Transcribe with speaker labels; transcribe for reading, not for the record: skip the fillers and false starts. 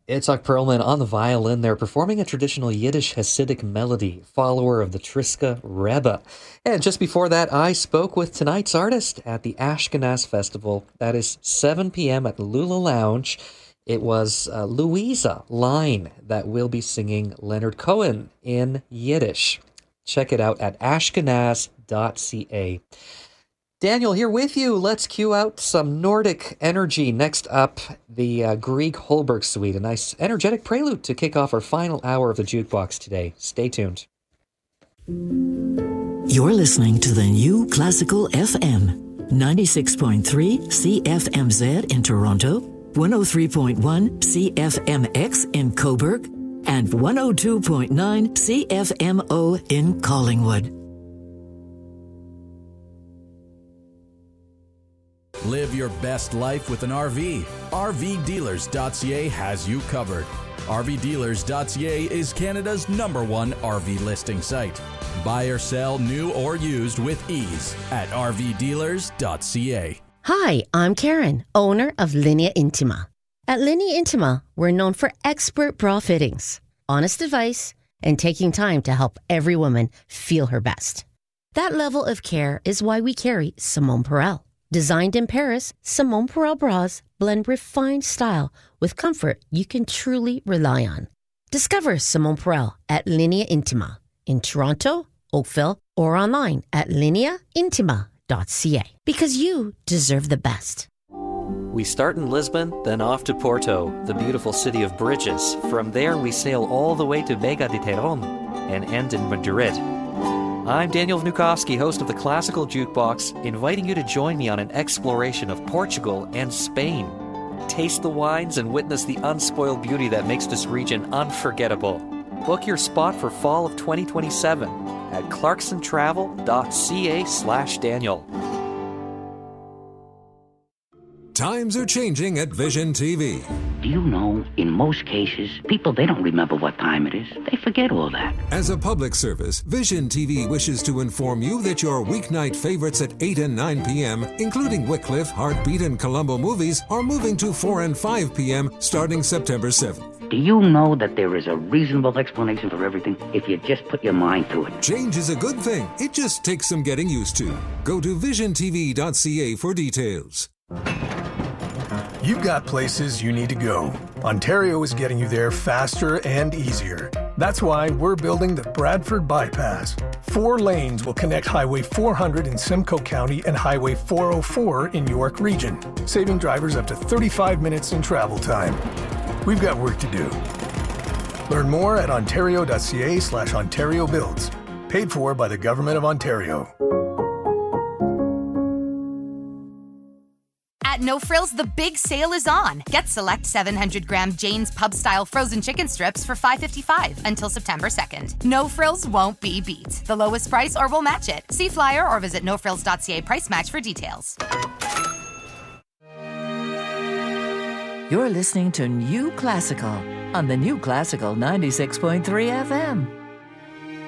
Speaker 1: Itzhak Perlman on the violin. They're performing a traditional Yiddish Hasidic melody, follower of the Triska Rebbe. And just before that, I spoke with tonight's artist at the Ashkenaz Festival. That is 7 p.m. at Lula Lounge. It was Louisa Line that will be singing Leonard Cohen in Yiddish. Check it out at ashkenaz.ca. Daniel, here with you. Let's cue out some Nordic energy. Next up, the Grieg Holberg Suite, a nice energetic prelude to kick off our final hour of the Jukebox today. Stay tuned.
Speaker 2: You're listening to the New Classical FM, 96.3 CFMZ in Toronto, 103.1 CFMX in Cobourg, and 102.9 CFMO in Collingwood.
Speaker 3: Live your best life with an RV. RVdealers.ca has you covered. RVdealers.ca is Canada's #1 RV listing site. Buy or sell new or used with ease at RVdealers.ca.
Speaker 4: Hi, I'm Karen, owner of Linea Intima. At Linea Intima, we're known for expert bra fittings, honest advice, and taking time to help every woman feel her best. That level of care is why we carry Simone Perel. Designed in Paris, Simone Perel bras blend refined style with comfort you can truly rely on. Discover Simone Perel at Linea Intima in Toronto, Oakville, or online at lineaintima.ca, because you deserve the best.
Speaker 1: We start in Lisbon, then off to Porto, the beautiful city of bridges. From there, we sail all the way to Vega de Teron and end in Madrid. I'm Daniel Vnukovsky, host of the Classical Jukebox, inviting you to join me on an exploration of Portugal and Spain. Taste the wines and witness the unspoiled beauty that makes this region unforgettable. Book your spot for fall of 2027 at clarksontravel.ca/Daniel.
Speaker 5: Times are changing at Vision TV.
Speaker 6: Do you know, in most cases, people, they don't remember what time it is. They forget all that.
Speaker 5: As a public service, Vision TV wishes to inform you that your weeknight favorites at 8 and 9 p.m., including Wycliffe, Heartbeat, and Columbo movies, are moving to 4 and 5 p.m. starting September 7th.
Speaker 6: Do you know that there is a reasonable explanation for everything if you just put your mind to it?
Speaker 5: Change is a good thing. It just takes some getting used to. Go to visiontv.ca for details.
Speaker 7: You've got places you need to go. Ontario is getting you there faster and easier. That's why we're building the Bradford Bypass. 4 lanes will connect Highway 400 in Simcoe County and Highway 404 in York Region, saving drivers up to 35 minutes in travel time. We've got work to do. Learn more at ontario.ca/Ontario Builds. Paid for by the Government of Ontario.
Speaker 8: At No Frills, the big sale is on. Get select 700-gram Jane's Pub-style frozen chicken strips for $5.55 until September 2nd. No Frills won't be beat. The lowest price or we'll match it. See flyer or visit nofrills.ca price match for details.
Speaker 2: You're listening to New Classical on the New Classical 96.3 FM.